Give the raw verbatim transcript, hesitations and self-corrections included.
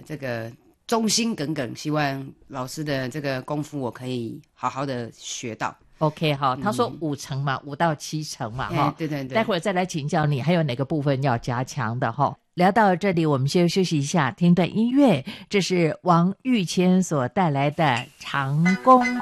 这个忠心耿耿，希望老师的这个功夫我可以好好的学到。 OK 好，他说五成嘛，五、嗯、到七成嘛哈、 欸，对对对， 待会儿再来请教你还有哪个部分要加强的哈。聊到这里我们先休息一下，听段音乐，这是王玉谦所带来的长弓